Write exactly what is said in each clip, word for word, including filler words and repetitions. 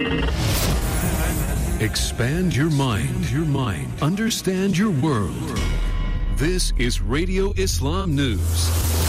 Expand your mind, your mind. Understand your world. This is Radio Islam News.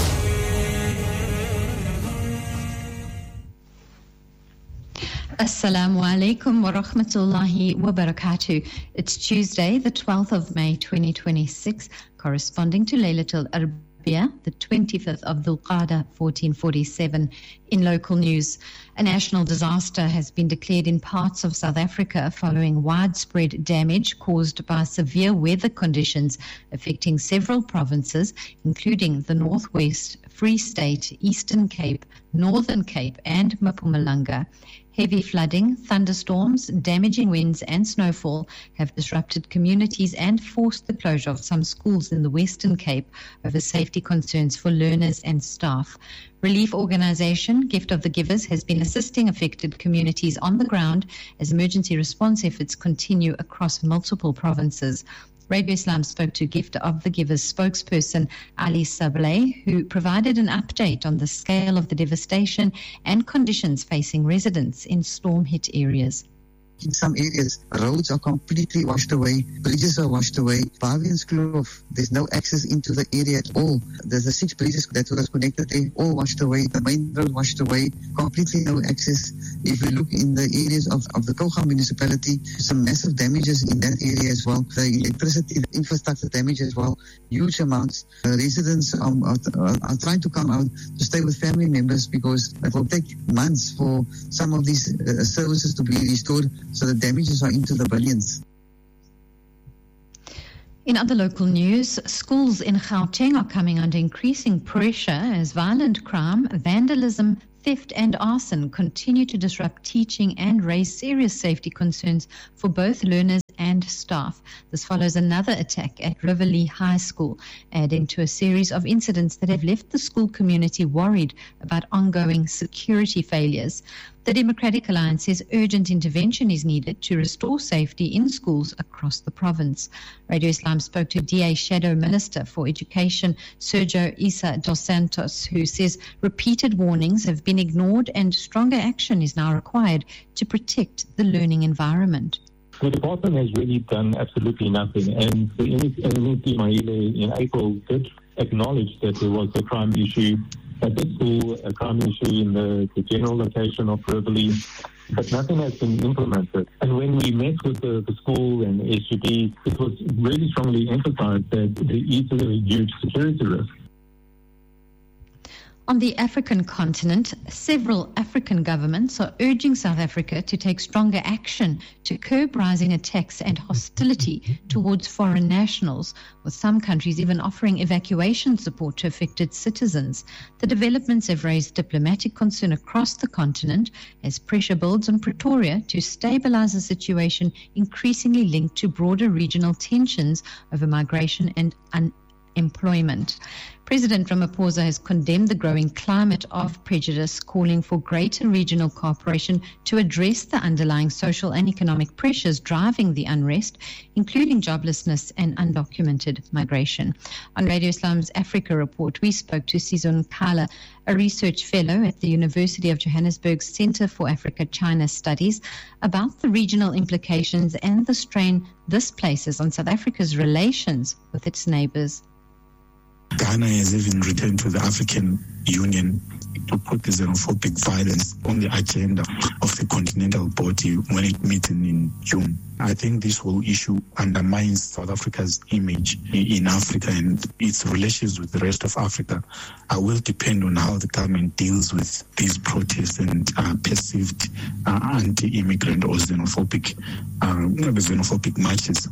Assalamu alaikum wa rahmatullahi wa barakatuh. It's Tuesday, the twelfth of May, twenty twenty-six, corresponding to Laylatul Arabiya, the twenty-fifth of Dhul Qa'dah, fourteen forty-seven. In local news, a national disaster has been declared in parts of South Africa following widespread damage caused by severe weather conditions affecting several provinces, including the Northwest, Free State, Eastern Cape, Northern Cape, and Mpumalanga. Heavy flooding, thunderstorms, damaging winds and snowfall have disrupted communities and forced the closure of some schools in the Western Cape over safety concerns for learners and staff. Relief organisation Gift of the Givers has been assisting affected communities on the ground as emergency response efforts continue across multiple provinces. Radio Islam spoke to Gift of the Givers spokesperson Ali Sableh, who provided an update on the scale of the devastation and conditions facing residents in storm-hit areas. In some areas, roads are completely washed away, bridges are washed away, Pavians Kloof, there's no access into the area at all. There's the six bridges that were connected there, all washed away, the main road washed away, completely no access. If we look in the areas of, of the Kocha municipality, some massive damages in that area as well. The electricity, the infrastructure damage as well, huge amounts. The residents are, are, are trying to come out to stay with family members because it will take months for some of these uh, services to be restored. So the damages are into the billions. In other local news, schools in Gauteng are coming under increasing pressure as violent crime, vandalism, theft and arson continue to disrupt teaching and raise serious safety concerns for both learners and staff. This follows another attack at Riverlea High School, adding to a series of incidents that have left the school community worried about ongoing security failures. The Democratic Alliance says urgent intervention is needed to restore safety in schools across the province. Radio Islam spoke to D A Shadow Minister for Education, Sergio Issa dos Santos, who says repeated warnings have been ignored and stronger action is now required to protect the learning environment. The department has really done absolutely nothing, and the M E Mahile in April did acknowledge that there was a crime issue at the school, a crime issue in the, the general location of Riverlea, but nothing has been implemented. And when we met with the, the school and the S U B, it was really strongly emphasized that there is a huge security risk. On the African continent, several African governments are urging South Africa to take stronger action to curb rising attacks and hostility towards foreign nationals, with some countries even offering evacuation support to affected citizens. The developments have raised diplomatic concern across the continent as pressure builds on Pretoria to stabilize a situation increasingly linked to broader regional tensions over migration and unemployment. President Ramaphosa has condemned the growing climate of prejudice, calling for greater regional cooperation to address the underlying social and economic pressures driving the unrest, including joblessness and undocumented migration. On Radio Islam's Africa Report, we spoke to Sizon Kala, a research fellow at the University of Johannesburg's Center for Africa-China Studies, about the regional implications and the strain this places on South Africa's relations with its neighbors. Ghana has even returned to the African Union to put the xenophobic violence on the agenda of the continental body when it meets in, in June. I think this whole issue undermines South Africa's image in Africa, and its relations with the rest of Africa uh, will depend on how the government deals with these protests and uh, perceived uh, anti-immigrant or xenophobic, uh, xenophobic marches.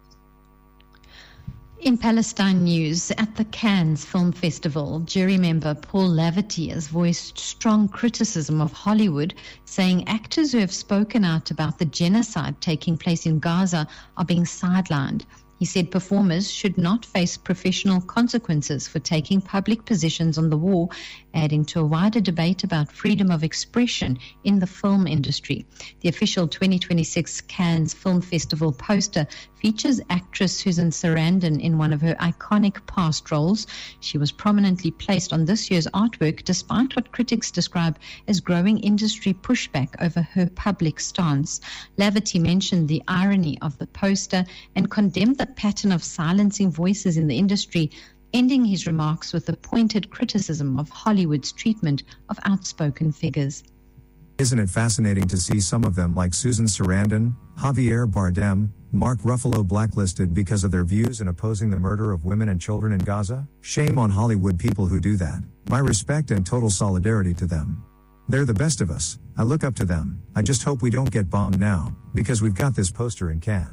In Palestine news, at the Cannes Film Festival, jury member Paul Laverty has voiced strong criticism of Hollywood, saying actors who have spoken out about the genocide taking place in Gaza are being sidelined. He said performers should not face professional consequences for taking public positions on the war, adding to a wider debate about freedom of expression in the film industry. The official twenty twenty-six Cannes Film Festival poster features actress Susan Sarandon in one of her iconic past roles. She was prominently placed on this year's artwork despite what critics describe as growing industry pushback over her public stance. Laverty mentioned the irony of the poster and condemned the pattern of silencing voices in the industry, ending his remarks with a pointed criticism of Hollywood's treatment of outspoken figures. Isn't it fascinating to see some of them like Susan Sarandon, Javier Bardem, Mark Ruffalo blacklisted because of their views in opposing the murder of women and children in Gaza? Shame on Hollywood people who do that. My respect and total solidarity to them. They're the best of us. I look up to them. I just hope we don't get bombed now, because we've got this poster in Cannes.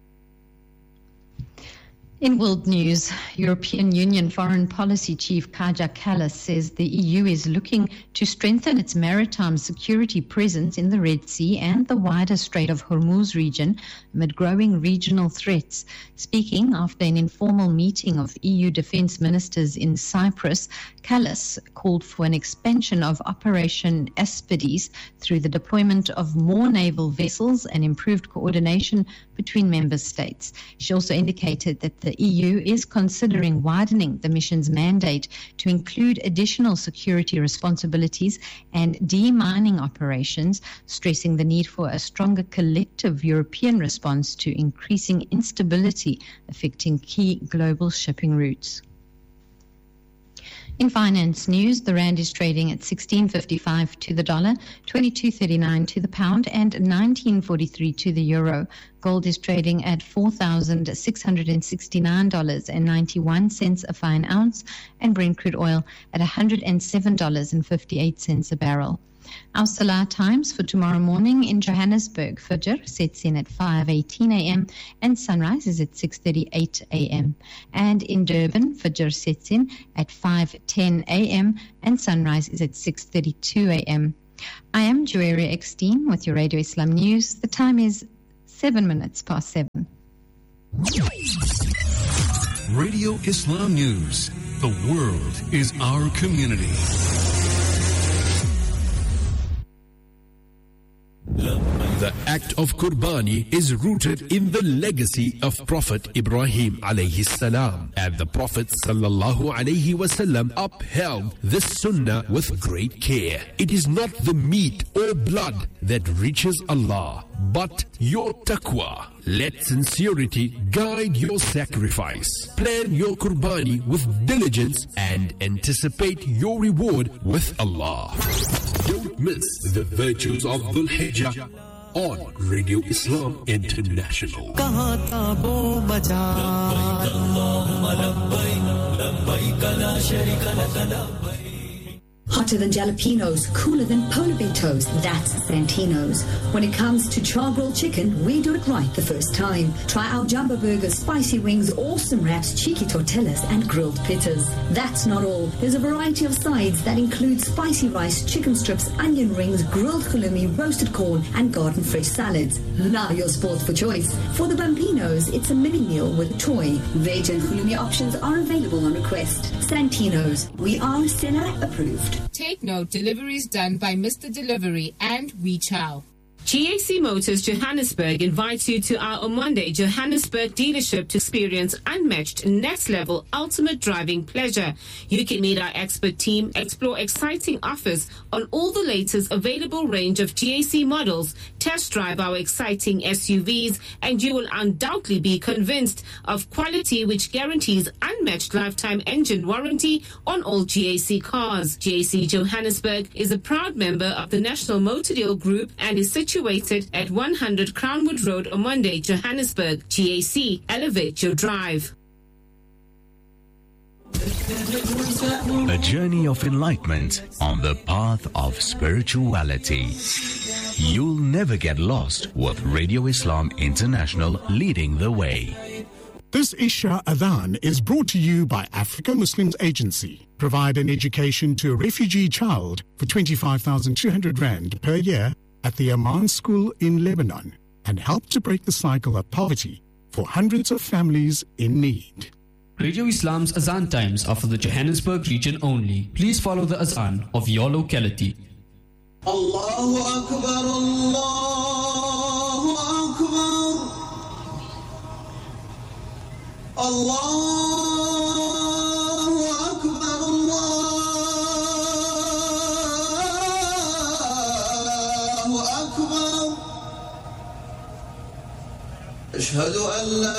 In world news, European Union Foreign Policy Chief Kaja Kallas says the E U is looking to strengthen its maritime security presence in the Red Sea and the wider Strait of Hormuz region amid growing regional threats. Speaking after an informal meeting of E U defense ministers in Cyprus, Kallas called for an expansion of Operation Aspides through the deployment of more naval vessels and improved coordination between member states. She also indicated that the E U is considering widening the mission's mandate to include additional security responsibilities and demining operations, stressing the need for a stronger collective European response to increasing instability affecting key global shipping routes. In finance news, the rand is trading at sixteen fifty-five to the dollar, twenty-two thirty-nine to the pound, and nineteen forty-three to the euro. Gold is trading at four thousand six hundred sixty-nine dollars and ninety-one cents a fine ounce, and Brent crude oil at one hundred seven dollars and fifty-eight cents a barrel. Our Salah times for tomorrow morning: in Johannesburg, Fajr sets in at five eighteen a.m. and sunrise is at six thirty-eight a.m. And in Durban, Fajr sets in at five ten a.m. and sunrise is at six thirty-two a.m. I am Juwaria Eckstein with your Radio Islam News. The time is seven minutes past seven. Radio Islam News. The world is our community. The act of Qurbani is rooted in the legacy of Prophet Ibrahim alayhi salam, and the Prophet sallallahu alayhi wasallam upheld this sunnah with great care. It is not the meat or blood that reaches Allah, but your taqwa. Let sincerity guide your sacrifice. Plan your Qurbani with diligence and anticipate your reward with Allah. Don't miss the virtues of Dhul Hijjah on Radio Islam International. Hotter than jalapenos, cooler than polar bear toast, that's Santino's. When it comes to char-grilled chicken, we do it right the first time. Try our jumbo burgers, spicy wings, awesome wraps, cheeky tortillas, and grilled pittas. That's not all. There's a variety of sides that include spicy rice, chicken strips, onion rings, grilled halloumi, roasted corn, and garden fresh salads. Now your sport for choice. For the Bambinos, it's a mini meal with toy. Veg and halloumi options are available on request. Santino's. We are Senate approved. Take note, deliveries done by Mister Delivery and WeChow. G A C Motors Johannesburg invites you to our Omonde Johannesburg dealership to experience unmatched next-level ultimate driving pleasure. You can meet our expert team, explore exciting offers on all the latest available range of G A C models, test drive our exciting S U Vs, and you will undoubtedly be convinced of quality which guarantees unmatched lifetime engine warranty on all G A C cars. G A C Johannesburg is a proud member of the National Motor Deal Group and is situated at one hundred Crownwood Road, Omonde, Johannesburg. G A C, elevate your drive. A journey of enlightenment on the path of spirituality. You'll never get lost with Radio Islam International leading the way. This Isha Adhan is brought to you by Africa Muslims Agency. Provide an education to a refugee child for twenty-five thousand two hundred rand per year at the Amman School in Lebanon and help to break the cycle of poverty for for hundreds of families in need. Radio Islam's Azan times are for the Johannesburg region only. Please follow the Azan of your locality. Allahu Akbar, Allahu Akbar, Allahu Akbar, Allahu Akbar. Ashhadu an la